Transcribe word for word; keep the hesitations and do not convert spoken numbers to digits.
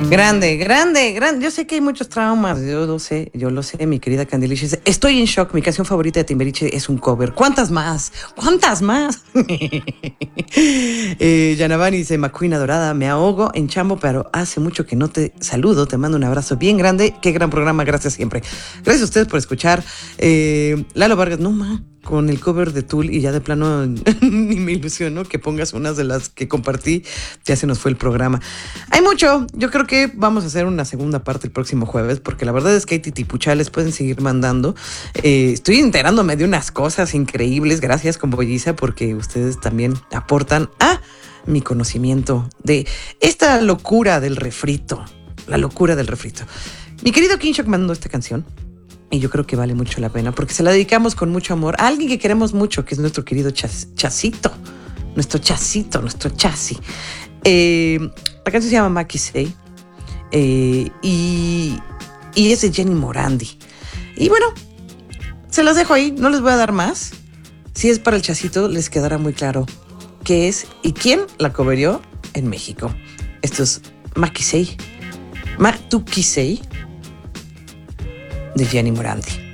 Grande, grande, grande. Yo sé que hay muchos traumas, yo lo sé, yo lo sé, mi querida Candiliches. Estoy en shock, mi canción favorita de Timbiriche es un cover. ¿Cuántas más? ¿Cuántas más? eh, Yanavani dice, McQueen adorada, me ahogo en chambo, pero hace mucho que no te saludo. Te mando un abrazo bien grande. Qué gran programa, gracias siempre. Gracias a ustedes por escuchar. Eh, Lalo Vargas, no ma, con el cover de Tool y ya de plano ni me ilusiono que pongas unas de las que compartí. Ya se nos fue el programa. Hay mucho. Yo creo que vamos a hacer una segunda parte el próximo jueves, porque la verdad es que hay titipuchales, pueden seguir mandando. Eh, estoy enterándome de unas cosas increíbles. Gracias, Combolliza, porque ustedes también aportan a mi conocimiento de esta locura del refrito. La locura del refrito. Mi querido Kinshok mandó esta canción. Y yo creo que vale mucho la pena, porque se la dedicamos con mucho amor a alguien que queremos mucho, que es nuestro querido chas, Chasito. Nuestro Chasito, nuestro Chasi. Eh, la canción se llama Makisei. Eh, y, y es de Jenny Morandi. Y bueno, se las dejo ahí, no les voy a dar más. Si es para el Chasito, les quedará muy claro qué es y quién la coverió en México. Esto es Makisei. Matukisei de Jenny Morandi.